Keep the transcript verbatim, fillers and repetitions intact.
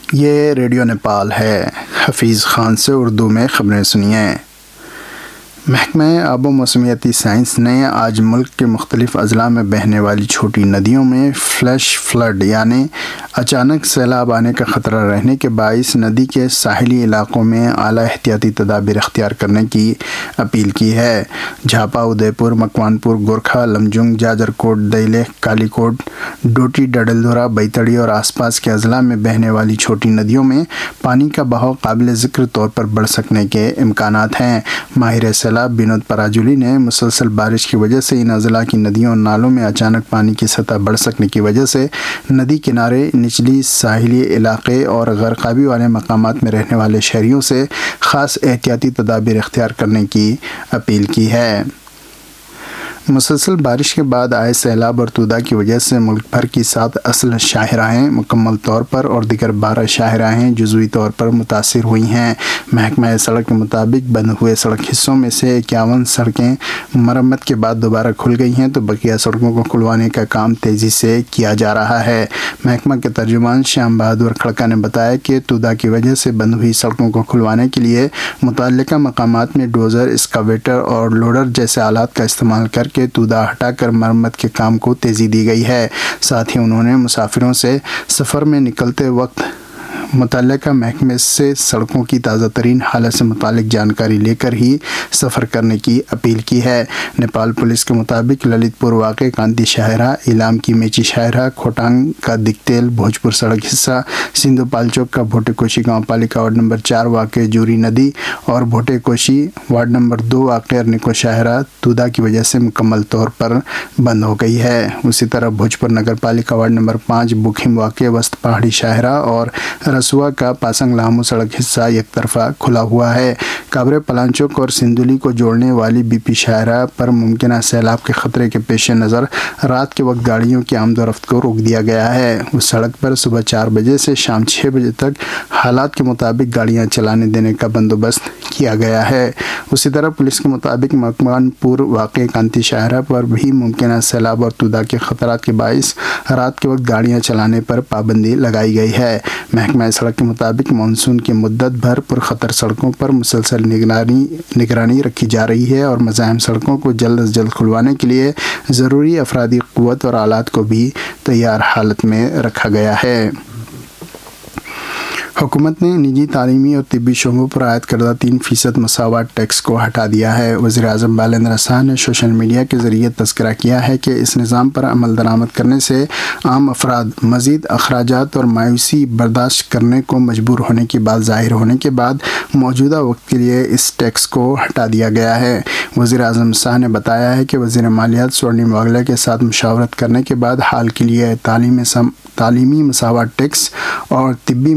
یہ ریڈیو نیپال ہے۔ حفیظ خان سے اردو میں خبریں سنیے۔ محکمہ آب و موسمیاتی سائنس نے آج ملک کے مختلف اضلاع میں بہنے والی چھوٹی ندیوں میں فلیش فلڈ یعنی اچانک سیلاب آنے کا خطرہ رہنے کے باعث ندی کے ساحلی علاقوں میں اعلیٰ احتیاطی تدابیر اختیار کرنے کی اپیل کی ہے۔ جھاپا، ادے پور، مکوان پور، گورکھا، لمجنگ، جاجر کوٹ، دیلے، کالی کوٹ، ڈوٹی، ڈڈلدورا، بیتڑی اور آس پاس کے اضلاع میں بہنے والی چھوٹی ندیوں میں پانی کا بہاؤ قابل ذکر طور پر بڑھ سکنے کے امکانات ہیں۔ ماہر سیلاب ونود پراجولی نے مسلسل بارش کی وجہ سے ان اضلاع کی ندیوں اور نالوں میں اچانک پانی کی سطح بڑھ سکنے کی وجہ سے ندی کنارے، نچلی ساحلی علاقے اور غرقابی والے مقامات میں رہنے والے شہریوں سے خاص احتیاطی تدابیر اختیار کرنے کی اپیل کی ہے۔ مسلسل بارش کے بعد آئے سیلاب اور تودا کی وجہ سے ملک بھر کی سات اصل شاہراہیں مکمل طور پر اور دیگر بارہ شاہراہیں جزوی طور پر متاثر ہوئی ہیں۔ محکمہ سڑک کے مطابق بند ہوئے سڑک حصوں میں سے اکیاون سڑکیں مرمت کے بعد دوبارہ کھل گئی ہیں تو بقیہ سڑکوں کو کھلوانے کا کام تیزی سے کیا جا رہا ہے۔ محکمہ کے ترجمان شیام بہادر کھڑکا نے بتایا کہ تودا کی وجہ سے بند ہوئی سڑکوں کو کھلوانے کے لیے متعلقہ مقامات میں ڈوزر، اسکاویٹر اور لوڈر جیسے آلات کا استعمال کر کے تودا ہٹا کر مرمت کے کام کو تیزی دی گئی ہے۔ ساتھ ہی انہوں نے مسافروں سے سفر میں نکلتے وقت متعلقہ محکمے سے سڑکوں کی تازہ ترین حالت سے متعلق جانکاری لے کر ہی سفر کرنے کی اپیل کی ہے۔ نیپال پولیس کے مطابق للت پور واقع کانتی شاہراہ، ایلام کی میچی شاہراہ، کھوٹانگ کا دکتیل بھوجپور سڑک حصہ، سندھو پال چوک کا بھوٹے کوشی گاؤں پالکا وارڈ نمبر چار واقع جوری ندی اور بھوٹے کوشی وارڈ نمبر دو واقع ارنیکو شاہراہ تودا کی وجہ سے مکمل طور پر بند ہو گئی ہے۔ اسی طرح بھوجپور نگر پالکا وارڈ نمبر پانچ بکھم واقع وسط پہاڑی شاہراہ اور رسوا کا پاسنگ لامو سڑک حصہ یک طرفہ کھلا ہوا ہے۔ کابرے پلانچوک اور سندولی کو جوڑنے والی بی پی شاہراہ پر ممکنہ سیلاب کے خطرے کے پیش نظر رات کے وقت گاڑیوں کی آمد و رفت کو روک دیا گیا ہے۔ اس سڑک پر صبح چار بجے سے شام چھ بجے تک حالات کے مطابق گاڑیاں چلانے دینے کا بندوبست کیا گیا ہے۔ اسی طرح پولیس کے مطابق مکوان پور واقع کانتی شاہراہ پر بھی ممکنہ سیلاب اور تودا کے خطرات کے باعث رات کے وقت گاڑیاں چلانے پر پابندی لگائی گئی ہے۔ محکمہ سڑک کے مطابق مانسون کی مدت بھر پرخطر سڑکوں پر مسلسل نگرانی نگرانی رکھی جا رہی ہے اور مزاحم سڑکوں کو جلد از جلد کھلوانے کے لیے ضروری افرادی قوت اور آلات کو بھی تیار حالت میں رکھا گیا ہے۔ حکومت نے نجی تعلیمی اور طبی شعبوں پر عائد کردہ تین فیصد مساوات ٹیکس کو ہٹا دیا ہے۔ وزیر اعظم بلیندر شاہ نے سوشل میڈیا کے ذریعے تذکرہ کیا ہے کہ اس نظام پر عمل درآمد کرنے سے عام افراد مزید اخراجات اور مایوسی برداشت کرنے کو مجبور ہونے کی بات ظاہر ہونے کے بعد موجودہ وقت کے لیے اس ٹیکس کو ہٹا دیا گیا ہے۔ وزیر اعظم شاہ نے بتایا ہے کہ وزیر مالیات سورنیم واگلے کے ساتھ مشاورت کرنے کے بعد حال کے لیے تعلیمی تعلیمی مساوات ٹیکس اور طبی